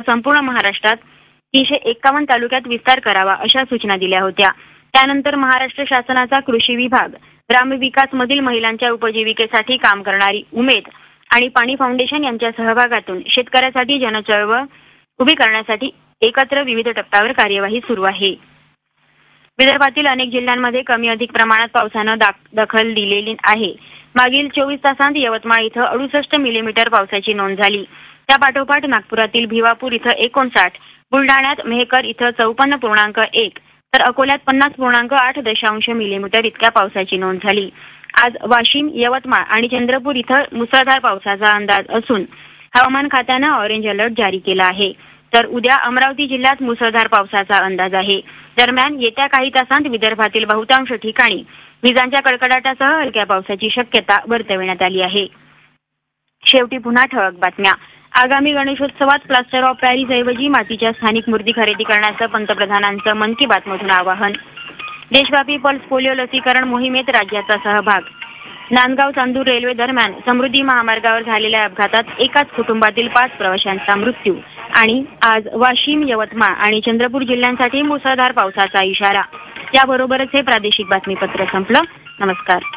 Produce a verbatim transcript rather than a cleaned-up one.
संपूर्ण महाराष्ट्रात तीनशे एक्कावन्न तालुक्यात विस्तार करावा अशा सूचना दिल्या होत्या। त्यानंतर महाराष्ट्र शासनाचा कृषी विभाग, ग्रामविकास मधील महिलांच्या उपजीविकेसाठी काम करणारी उमेद आणि पाणी फाउंडेशन यांच्या सहभागातून शेतकऱ्यासाठी जनचळवळ उभी करण्यासाठी एकत्र विविध टप्प्यावर कार्यवाही सुरू आहे। विदर्भातील अनेक जिल्ह्यांमध्ये कमी अधिक प्रमाणात पावसानं दखल दिलेली आहे। मागील चोवीस तासांत यवतमाळ इथं अडुसष्ट मिलीमीटर पावसाची नोंद झाली। त्या पाठोपाठ नागपुरातील भिवापूर इथं एकोणसाठ, बुलडाण्यात मेहकर इथं चौपन्न पूर्णांक एक तर अकोल्यात पन्नास पूर्णांक आठ दशांश मिलीमीटर इतक्या पावसाची नोंद झाली। आज वाशिम, यवतमाळ आणि चंद्रपूर इथं मुसळधार पावसाचा अंदाज असून हवामान खात्यानं ऑरेंज अलर्ट जारी केला आहे। तर उद्या अमरावती जिल्ह्यात मुसळधार पावसाचा अंदाज आहे। दरम्यान येत्या काही तासांत विदर्भातील बहुतांश ठिकाणी विजांच्या कडकडाटासह हलक्या पावसाची शक्यता वर्तविण्यात आली आहे। शेवटी पुन्हा ठळक बातम्या। आगामी गणेशोत्सवात प्लास्टर ऑफ पॅरिस ऐवजी मातीच्या स्थानिक मूर्ती खरेदी करण्याचं पंतप्रधानांचं मन की बात मधून आवाहन। देशव्यापी पल्स पोलिओ लसीकरण मोहिमेत राज्याचा सहभाग। नांदगाव चांदूर रेल्वे दरम्यान समृद्धी महामार्गावर झालेल्या अपघातात एकाच कुटुंबातील पाच प्रवाशांचा मृत्यू। आणि आज वाशिम, यवतमाळ आणि चंद्रपूर जिल्ह्यांसाठी मुसळधार पावसाचा इशारा। याबरोबरच हे प्रादेशिक बातमीपत्र संपलं। नमस्कार।